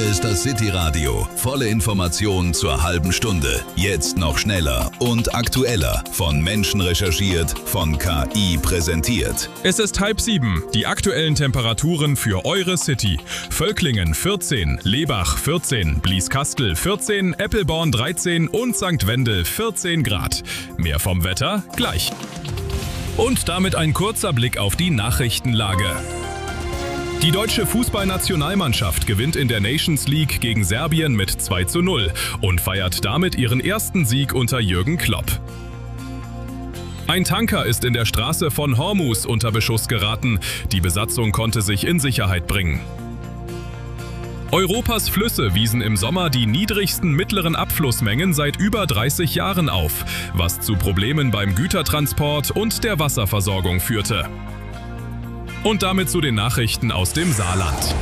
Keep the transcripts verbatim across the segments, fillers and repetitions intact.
ist das City-Radio. Volle Informationen zur halben Stunde. Jetzt noch schneller und aktueller. Von Menschen recherchiert, von K I präsentiert. Es ist halb sieben. Die aktuellen Temperaturen für eure City. Völklingen vierzehn, Lebach vierzehn, Blieskastel vierzehn, Eppelborn dreizehn und Sankt Wendel vierzehn Grad. Mehr vom Wetter gleich. Und damit ein kurzer Blick auf die Nachrichtenlage. Die deutsche Fußballnationalmannschaft gewinnt in der Nations League gegen Serbien mit zwei zu null und feiert damit ihren ersten Sieg unter Jürgen Klopp. Ein Tanker ist in der Straße von Hormuz unter Beschuss geraten. Die Besatzung konnte sich in Sicherheit bringen. Europas Flüsse wiesen im Sommer die niedrigsten mittleren Abflussmengen seit über dreißig Jahren auf, was zu Problemen beim Gütertransport und der Wasserversorgung führte. Und damit zu den Nachrichten aus dem Saarland.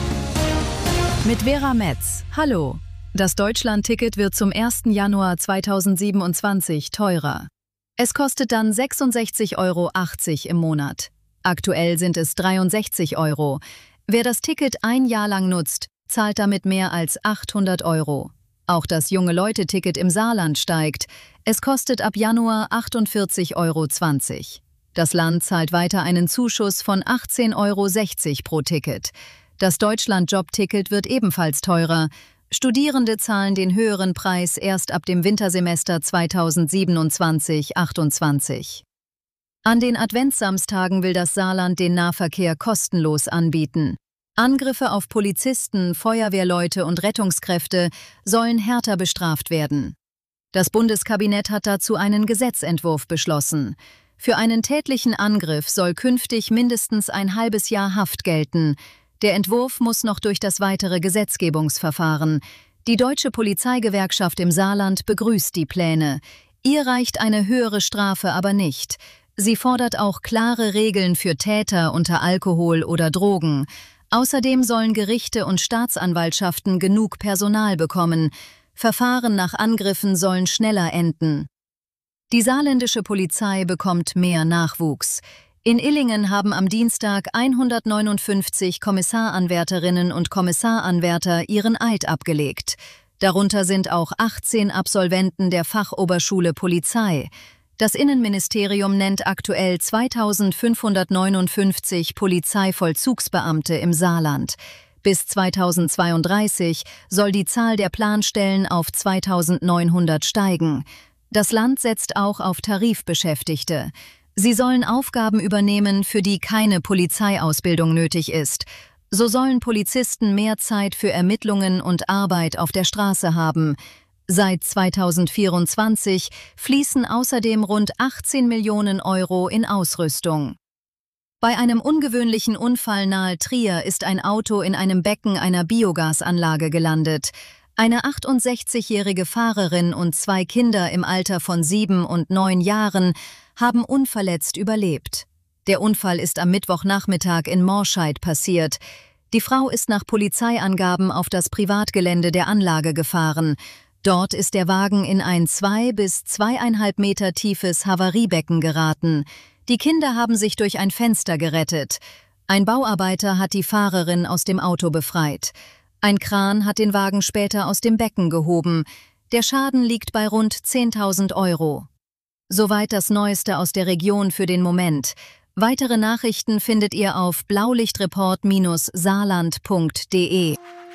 Mit Vera Metz. Hallo. Das Deutschland-Ticket wird zum ersten Januar zweitausendsiebenundzwanzig teurer. Es kostet dann sechsundsechzig Euro achtzig im Monat. Aktuell sind es dreiundsechzig Euro. Wer das Ticket ein Jahr lang nutzt, zahlt damit mehr als achthundert Euro. Auch das Junge-Leute-Ticket im Saarland steigt. Es kostet ab Januar achtundvierzig Euro zwanzig. Das Land zahlt weiter einen Zuschuss von achtzehn Euro sechzig pro Ticket. Das Deutschland-Job-Ticket wird ebenfalls teurer. Studierende zahlen den höheren Preis erst ab dem Wintersemester zweitausendsiebenundzwanzig achtundzwanzig. An den Adventssamstagen will das Saarland den Nahverkehr kostenlos anbieten. Angriffe auf Polizisten, Feuerwehrleute und Rettungskräfte sollen härter bestraft werden. Das Bundeskabinett hat dazu einen Gesetzentwurf beschlossen. Für einen tätlichen Angriff soll künftig mindestens ein halbes Jahr Haft gelten. Der Entwurf muss noch durch das weitere Gesetzgebungsverfahren. Die Deutsche Polizeigewerkschaft im Saarland begrüßt die Pläne. Ihr reicht eine höhere Strafe aber nicht. Sie fordert auch klare Regeln für Täter unter Alkohol oder Drogen. Außerdem sollen Gerichte und Staatsanwaltschaften genug Personal bekommen. Verfahren nach Angriffen sollen schneller enden. Die saarländische Polizei bekommt mehr Nachwuchs. In Illingen haben am Dienstag hundertneunundfünfzig Kommissaranwärterinnen und Kommissaranwärter ihren Eid abgelegt. Darunter sind auch achtzehn Absolventen der Fachoberschule Polizei. Das Innenministerium nennt aktuell zweitausendfünfhundertneunundfünfzig Polizeivollzugsbeamte im Saarland. Bis zweitausendzweiunddreißig soll die Zahl der Planstellen auf zweitausendneunhundert steigen. Das Land setzt auch auf Tarifbeschäftigte. Sie sollen Aufgaben übernehmen, für die keine Polizeiausbildung nötig ist. So sollen Polizisten mehr Zeit für Ermittlungen und Arbeit auf der Straße haben. Seit zweitausendvierundzwanzig fließen außerdem rund achtzehn Millionen Euro in Ausrüstung. Bei einem ungewöhnlichen Unfall nahe Trier ist ein Auto in einem Becken einer Biogasanlage gelandet. Eine achtundsechzigjährige Fahrerin und zwei Kinder im Alter von sieben und neun Jahren haben unverletzt überlebt. Der Unfall ist am Mittwochnachmittag in Morscheid passiert. Die Frau ist nach Polizeiangaben auf das Privatgelände der Anlage gefahren. Dort ist der Wagen in ein zwei bis zweieinhalb Meter tiefes Havariebecken geraten. Die Kinder haben sich durch ein Fenster gerettet. Ein Bauarbeiter hat die Fahrerin aus dem Auto befreit. Ein Kran hat den Wagen später aus dem Becken gehoben. Der Schaden liegt bei rund zehntausend Euro. Soweit das Neueste aus der Region für den Moment. Weitere Nachrichten findet ihr auf blaulichtreport Bindestrich saarland Punkt de.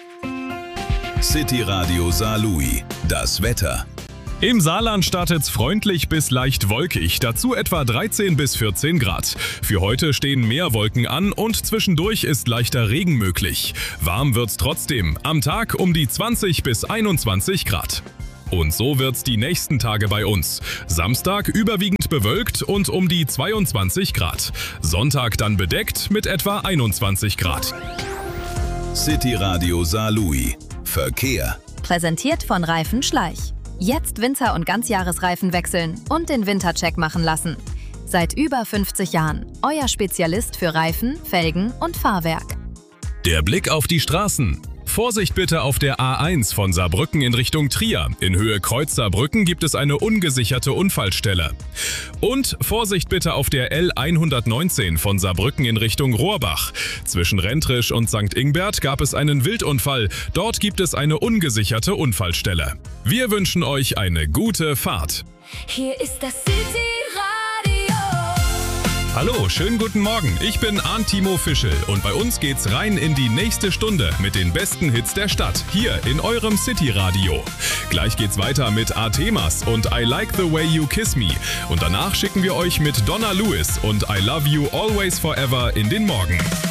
City Radio Saarlouis. Das Wetter. Im Saarland startet's freundlich bis leicht wolkig, dazu etwa dreizehn bis vierzehn Grad. Für heute stehen mehr Wolken an und zwischendurch ist leichter Regen möglich. Warm wird's trotzdem, am Tag um die zwanzig bis einundzwanzig Grad. Und so wird's die nächsten Tage bei uns. Samstag überwiegend bewölkt und um die zweiundzwanzig Grad. Sonntag dann bedeckt mit etwa einundzwanzig Grad. City Radio Saarlouis. Verkehr. Präsentiert von Reifen Schleich. Jetzt Winter- und Ganzjahresreifen wechseln und den Wintercheck machen lassen. Seit über fünfzig Jahren euer Spezialist für Reifen, Felgen und Fahrwerk. Der Blick auf die Straßen. Vorsicht bitte auf der A eins von Saarbrücken in Richtung Trier. In Höhe Kreuz Saarbrücken gibt es eine ungesicherte Unfallstelle. Und Vorsicht bitte auf der L hundertneunzehn von Saarbrücken in Richtung Rohrbach. Zwischen Rentrisch und Sankt Ingbert gab es einen Wildunfall. Dort gibt es eine ungesicherte Unfallstelle. Wir wünschen euch eine gute Fahrt. Hier ist das City Radio. Hallo, schönen guten Morgen. Ich bin Arnd-Timo Fischel und bei uns geht's rein in die nächste Stunde mit den besten Hits der Stadt, hier in eurem City Radio. Gleich geht's weiter mit Artemas und I Like the Way You Kiss Me. Und danach schicken wir euch mit Donna Lewis und I Love You Always Forever in den Morgen.